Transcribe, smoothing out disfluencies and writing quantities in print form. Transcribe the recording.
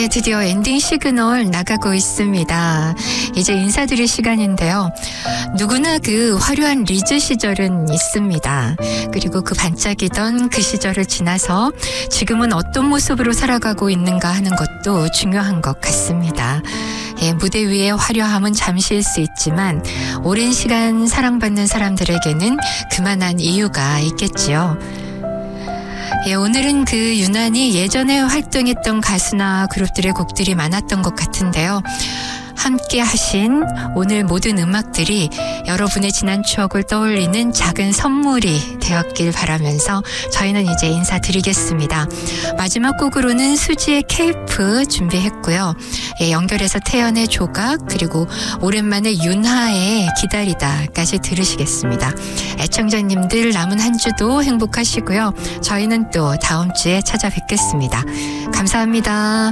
네, 드디어 엔딩 시그널 나가고 있습니다. 이제 인사드릴 시간인데요. 누구나 그 화려한 리즈 시절은 있습니다. 그리고 그 반짝이던 그 시절을 지나서 지금은 어떤 모습으로 살아가고 있는가 하는 것도 중요한 것 같습니다. 예, 무대 위의 화려함은 잠시일 수 있지만 오랜 시간 사랑받는 사람들에게는 그만한 이유가 있겠지요. 예, 오늘은 그 유난히 예전에 활동했던 가수나 그룹들의 곡들이 많았던 것 같은데요. 함께 하신 오늘 모든 음악들이 여러분의 지난 추억을 떠올리는 작은 선물이 되었길 바라면서 저희는 이제 인사드리겠습니다. 마지막 곡으로는 수지의 케이프 준비했고요. 예, 연결해서 태연의 조각 그리고 오랜만에 윤하의 기다리다까지 들으시겠습니다. 애청자님들 남은 한 주도 행복하시고요. 저희는 또 다음 주에 찾아뵙겠습니다. 감사합니다.